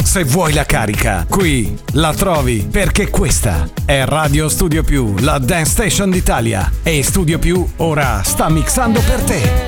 Se vuoi la carica, qui la trovi, perché questa è Radio Studio Più, la dance station d'Italia. E Studio Più ora sta mixando per te.